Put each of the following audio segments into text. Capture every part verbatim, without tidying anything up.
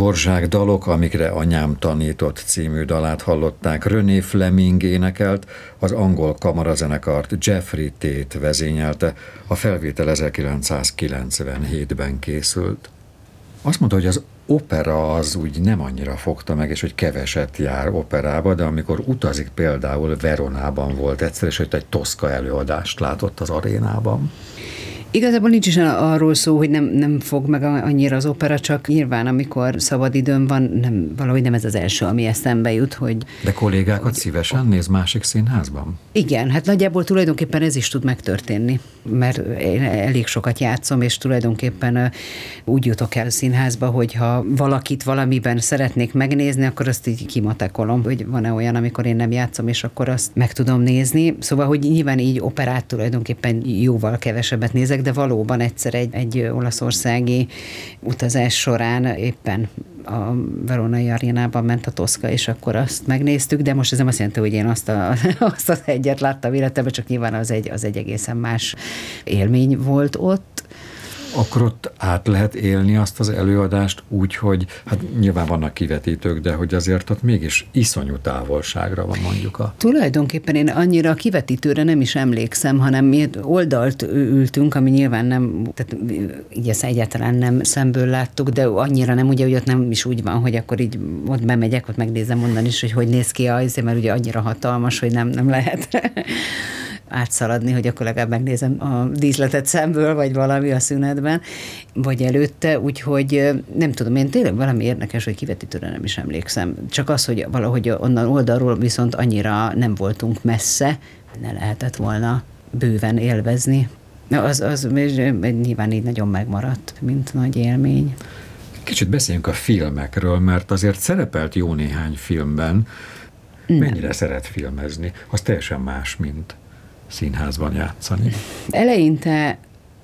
Dvorzsák dalok, amikre anyám tanított című dalát hallották. René Fleming énekelt, az angol kamarazenekart Jeffrey Tate vezényelte, a felvétel ezerkilencszázkilencvenhétben készült. Azt mondta, hogy az opera az úgy nem annyira fogta meg, és hogy keveset jár operába, de amikor utazik, például Veronában volt egyszer, és hogy egy Tosca előadást látott az arénában. Igazából nincs is arról szó, hogy nem, nem fog meg annyira az opera, csak nyilván, amikor szabad időm van, nem, valahogy nem ez az első, ami eszembe jut, hogy... De kollégákat hogy, szívesen néz másik színházban? Igen, hát nagyjából tulajdonképpen ez is tud megtörténni, mert én elég sokat játszom, és tulajdonképpen úgy jutok el színházba, hogyha valakit valamiben szeretnék megnézni, akkor azt így kimatekolom, hogy van-e olyan, amikor én nem játszom, és akkor azt meg tudom nézni. Szóval, hogy nyilván így operát tulajdonképpen jóval kevesebbet nézek, de valóban egyszer egy, egy olaszországi utazás során éppen a Veronai arénában ment a Tosca, és akkor azt megnéztük, de most ez nem azt jelenti, hogy én azt, a, azt az egyet láttam életemben, csak nyilván az egy, az egy egészen más élmény volt ott. Akkor ott át lehet élni azt az előadást úgy, hogy hát nyilván vannak kivetítők, de hogy azért ott mégis iszonyú távolságra van mondjuk a... Tulajdonképpen én annyira a kivetítőre nem is emlékszem, hanem mi oldalt ültünk, ami nyilván nem, tehát így ezt egyáltalán nem szemből láttuk, de annyira nem, ugye, hogy ott nem is úgy van, hogy akkor így ott bemegyek, ott megnézem mondani is, hogy hogy néz ki az, mert ugye annyira hatalmas, hogy nem, nem lehet átszaladni, hogy akkor legalább megnézem a díszletet szemből, vagy valami a szünetben, vagy előtte, úgyhogy nem tudom, én tényleg valami érdekes, hogy kivetítőre nem is emlékszem. Csak az, hogy valahogy onnan oldalról viszont annyira nem voltunk messze, ne lehetett volna bőven élvezni. Az, az nyilván így nagyon megmaradt, mint nagy élmény. Kicsit beszéljünk a filmekről, mert azért szerepelt jó néhány filmben. Mennyire nem szeret filmezni? Az teljesen más, mint színházban játszani. Eleinte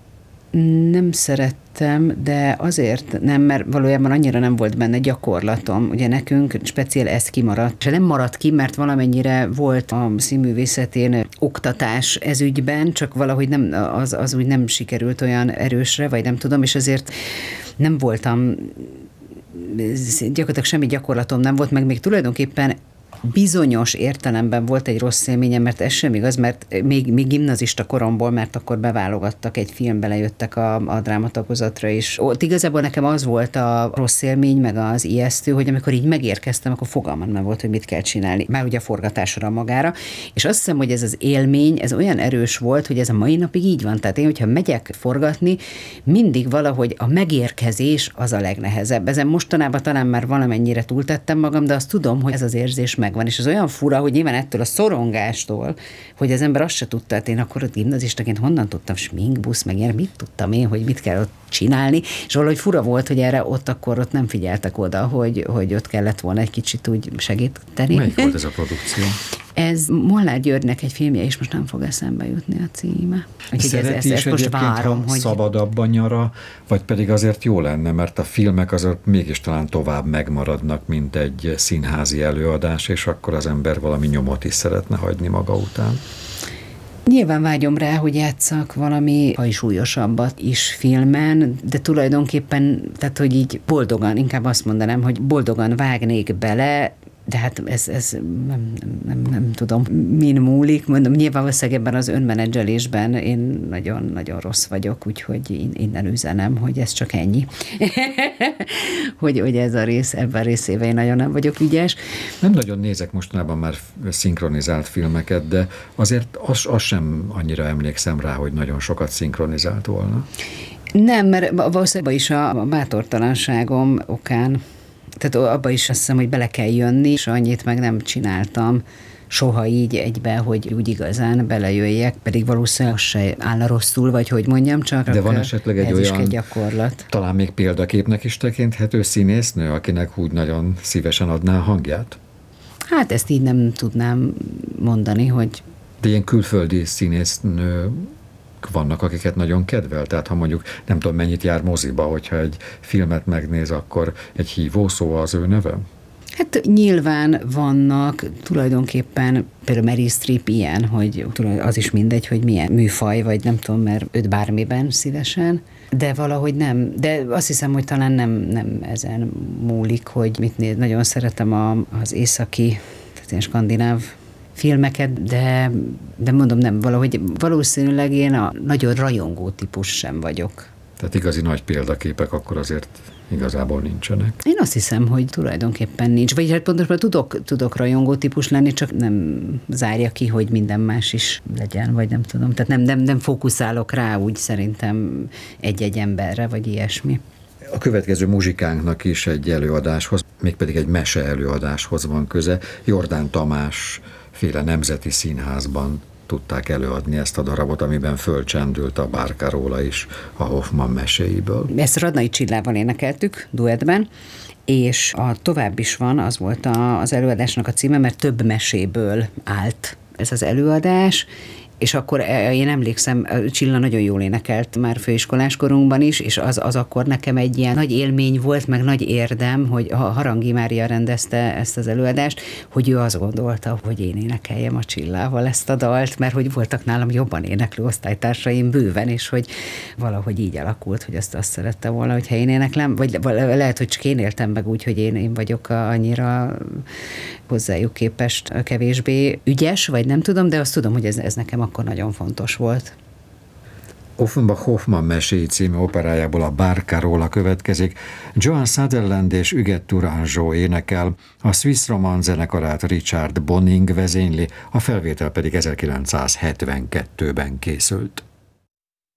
nem szerettem, de azért nem, mert valójában annyira nem volt benne gyakorlatom. Ugye nekünk speciál ez kimaradt. És nem maradt ki, mert valamennyire volt a színművészetén oktatás ez ügyben, csak valahogy nem, az, az úgy nem sikerült olyan erősre, vagy nem tudom, és ezért nem voltam, gyakorlatilag semmi gyakorlatom nem volt, meg még tulajdonképpen bizonyos értelemben volt egy rossz élményem, mert ez sem igaz, mert még, még gimnazista koromból, mert akkor beválogattak egy filmbe, lejöttek a, a drámatagozatra is. Ott igazából nekem az volt a rossz élmény, meg az ijesztő, hogy amikor így megérkeztem, akkor fogalmam nem volt, hogy mit kell csinálni. Már ugye a forgatásra magára. És azt hiszem, hogy ez az élmény, ez olyan erős volt, hogy ez a mai napig így van. Tehát én, hogyha megyek forgatni, mindig valahogy a megérkezés az a legnehezebb. Ezen mostanában talán már valamennyire túltettem magam, de azt tudom, hogy ez az érzés megvan, és az olyan fura, hogy nyilván ettől a szorongástól, hogy az ember azt se tudta, hát én akkor ott gimnazistaként honnan tudtam sminkbusz, meg ilyen, mit tudtam én, hogy mit kell ott csinálni, és valahogy fura volt, hogy erre ott akkor ott nem figyeltek oda, hogy, hogy ott kellett volna egy kicsit úgy segíteni. Melyik volt ez a produkció? Ez Molnár Györgynek egy filmje, és most nem fog eszembe jutni a címe. Szereti ez, ez, is ezt most várom, hogy... szabadabb a nyara, vagy pedig azért jó lenne, mert a filmek azok mégis talán tovább megmaradnak, mint egy színházi előadás, és akkor az ember valami nyomot is szeretne hagyni maga után. Nyilván vágyom rá, hogy játsszak valami súlyosabbat is filmen, de tulajdonképpen, tehát hogy így boldogan, inkább azt mondanám, hogy boldogan vágnék bele, de hát ez, ez nem, nem, nem tudom, min múlik. Mondom, nyilván valószínűleg ebben az önmenedzselésben én nagyon-nagyon rossz vagyok, úgyhogy innen üzenem, hogy ez csak ennyi. hogy, hogy ez a rész, ebben a részében én nagyon nem vagyok ügyes. Nem nagyon nézek mostanában már szinkronizált filmeket, de azért az, az sem annyira emlékszem rá, hogy nagyon sokat szinkronizált volna. Nem, mert valószínűleg is a bátortalanságom okán, tehát abba is azt hiszem, hogy bele kell jönni, és annyit meg nem csináltam soha így egybe, hogy úgy igazán belejöjjek, pedig valószínűleg se állna rosszul, vagy hogy mondjam, csak de van esetleg egy olyan, gyakorlat. Talán még példaképnek is tekinthető színésznő, akinek úgy nagyon szívesen adná a hangját? Hát ezt így nem tudnám mondani, hogy... De ilyen külföldi színésznő vannak, akiket nagyon kedvel, tehát ha mondjuk nem tudom mennyit jár moziba, hogyha egy filmet megnéz, akkor egy hívószó az ő neve? Hát nyilván vannak tulajdonképpen, például Meryl Streep ilyen, hogy az is mindegy, hogy milyen műfaj, vagy nem tudom, mert őt bármiben szívesen de valahogy nem, de azt hiszem, hogy talán nem, nem ezen múlik, hogy mit néz, nagyon szeretem a, az északi, tehát ilyen skandináv filmeket, de, de mondom, nem, valahogy valószínűleg én a nagyon rajongó típus sem vagyok. Tehát igazi nagy példaképek akkor azért igazából nincsenek. Én azt hiszem, hogy tulajdonképpen nincs. Vagy hát pontosan tudok, tudok rajongó típus lenni, csak nem zárja ki, hogy minden más is legyen, vagy nem tudom. Tehát nem, nem, nem fókuszálok rá úgy szerintem egy-egy emberre, vagy ilyesmi. A következő muzsikánknak is egy előadáshoz, mégpedig egy mese előadáshoz van köze. Jordán Tamás féle Nemzeti Színházban tudták előadni ezt a darabot, amiben fölcsendült a Barcarola is a Hoffmann meséiből. Ezt Radnai Csillával énekeltük duettben, és a Tovább is van, az volt a, az előadásnak a címe, mert több meséből állt ez az előadás, és akkor én emlékszem, Csilla nagyon jól énekelt már főiskolás korunkban is, és az, az akkor nekem egy ilyen nagy élmény volt, meg nagy érdem, hogy a Harangi Mária rendezte ezt az előadást, hogy ő azt gondolta, hogy én énekeljem a Csillával ezt a dalt, mert hogy voltak nálam jobban éneklő osztálytársaim bőven, és hogy valahogy így alakult, hogy azt, azt szerette volna, hogyha én éneklem, vagy lehet, hogy csak én éltem meg úgy, hogy én, én vagyok annyira hozzájuk képest kevésbé ügyes, vagy nem tudom, de azt tudom, hogy ez, ez nekem akkor nagyon fontos volt. Offenbach Hoffmann meséi című operájából a Barcarola következik. Joan Sutherland és Huguette Tourangeau énekel, a Swiss Roman zenekarát Richard Bonning vezényli, a felvétel pedig ezerkilencszázhetvenkettőben készült.